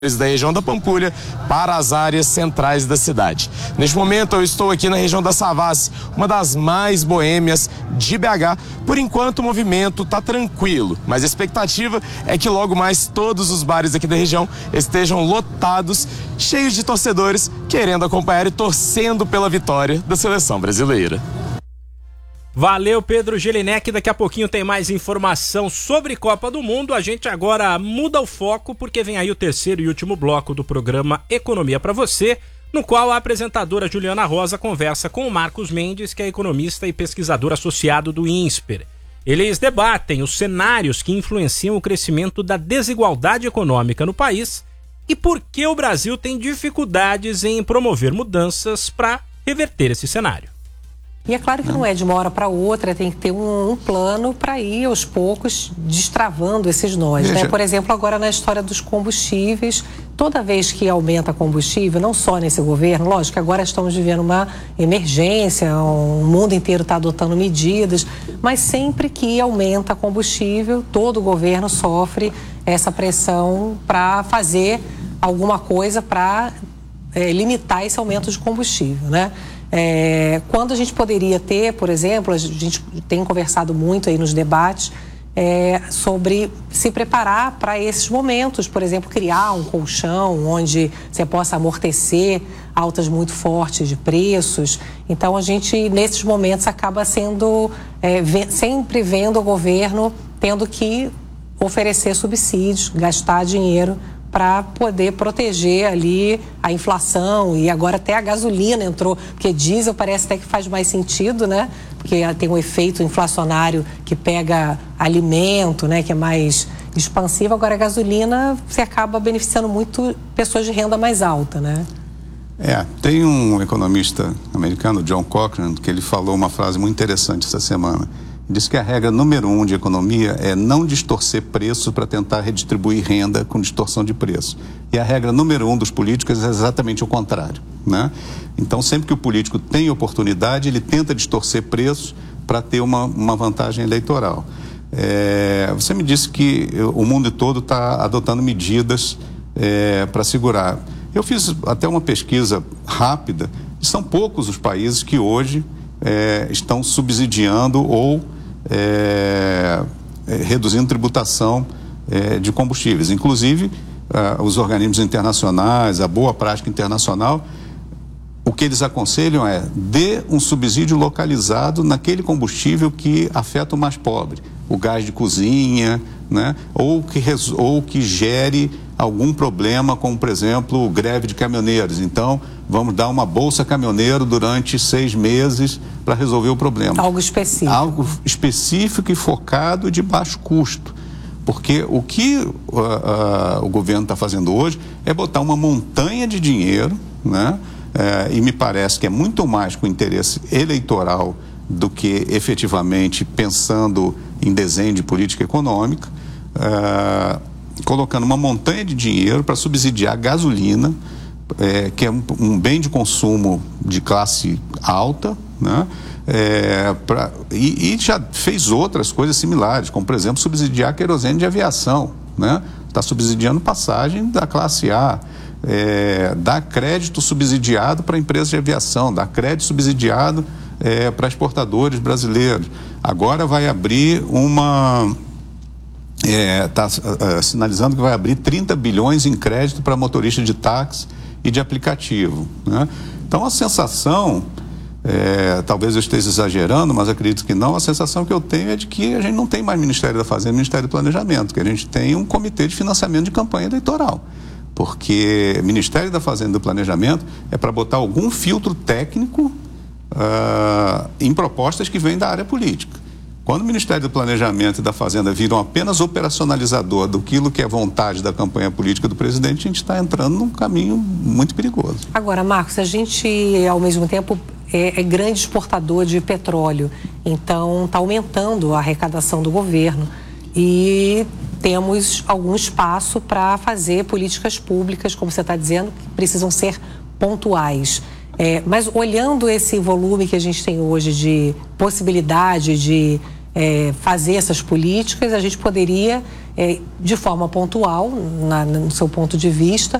da região da Pampulha para as áreas centrais da cidade. Neste momento eu estou aqui na região da Savassi, uma das mais boêmias de BH. Por enquanto o movimento está tranquilo, mas a expectativa é que logo mais todos os bares aqui da região estejam lotados, cheios de torcedores querendo acompanhar e torcendo pela vitória da seleção brasileira. Valeu, Pedro Jelinek. Daqui a pouquinho tem mais informação sobre Copa do Mundo. A gente agora muda o foco porque vem aí o terceiro e último bloco do programa Economia para Você, no qual a apresentadora Juliana Rosa conversa com o Marcos Mendes, que é economista e pesquisador associado do INSPER. Eles debatem os cenários que influenciam o crescimento da desigualdade econômica no país e por que o Brasil tem dificuldades em promover mudanças para reverter esse cenário. E é claro que não é de uma hora para outra, tem que ter um plano para ir aos poucos destravando esses nós, né? Por exemplo, agora na história dos combustíveis, toda vez que aumenta combustível, não só nesse governo, lógico que agora estamos vivendo uma emergência, o mundo inteiro está adotando medidas, mas sempre que aumenta combustível, todo o governo sofre essa pressão para fazer alguma coisa para limitar esse aumento de combustível, né? Quando a gente poderia ter, por exemplo, a gente tem conversado muito aí nos debates sobre se preparar para esses momentos, por exemplo, criar um colchão onde você possa amortecer altas muito fortes de preços. Então a gente, nesses momentos, acaba sendo sempre vendo o governo tendo que oferecer subsídios, gastar dinheiro para poder proteger ali a inflação, e agora até a gasolina entrou, porque diesel parece até que faz mais sentido, né? Porque tem um efeito inflacionário que pega alimento, né? Que é mais expansivo. Agora a gasolina, você acaba beneficiando muito pessoas de renda mais alta, né? Tem um economista americano, John Cochrane, que ele falou uma frase muito interessante essa semana. Diz que a regra número 1 de economia é não distorcer preço para tentar redistribuir renda com distorção de preço. E a regra número 1 dos políticos é exatamente o contrário, né? Então, sempre que o político tem oportunidade, ele tenta distorcer preços para ter uma vantagem eleitoral. Você me disse que o mundo todo está adotando medidas para segurar. Eu fiz até uma pesquisa rápida, e são poucos os países que hoje estão subsidiando ou reduzindo tributação de combustíveis. Inclusive, os organismos internacionais, a boa prática internacional, o que eles aconselham é dê um subsídio localizado naquele combustível que afeta o mais pobre, o gás de cozinha, né? ou que gere algum problema, como, por exemplo, greve de caminhoneiros. Então, vamos dar uma bolsa caminhoneiro durante 6 meses para resolver o problema. Algo específico. Algo específico e focado de baixo custo. Porque o que o governo está fazendo hoje é botar uma montanha de dinheiro, né? E me parece que é muito mais com interesse eleitoral do que efetivamente pensando em desenho de política econômica, colocando uma montanha de dinheiro para subsidiar a gasolina, que é um bem de consumo de classe alta, né? E já fez outras coisas similares, como, por exemplo, subsidiar a querosene de aviação, né? Está subsidiando passagem da classe A, dá crédito subsidiado para empresas de aviação, dá crédito subsidiado para exportadores brasileiros. Agora vai abrir está sinalizando que vai abrir 30 bilhões em crédito para motorista de táxi e de aplicativo, né? Então a sensação, talvez eu esteja exagerando, mas acredito que não, a sensação que eu tenho é de que a gente não tem mais Ministério da Fazenda e Ministério do Planejamento, que a gente tem um comitê de financiamento de campanha eleitoral, porque Ministério da Fazenda e do Planejamento é para botar algum filtro técnico em propostas que vêm da área política. Quando o Ministério do Planejamento e da Fazenda viram apenas operacionalizador daquilo que é vontade da campanha política do presidente, a gente está entrando num caminho muito perigoso. Agora, Marcos, a gente, ao mesmo tempo, é grande exportador de petróleo, então está aumentando a arrecadação do governo e temos algum espaço para fazer políticas públicas, como você está dizendo, que precisam ser pontuais. Mas olhando esse volume que a gente tem hoje de possibilidade de fazer essas políticas, a gente poderia de forma pontual, no seu ponto de vista,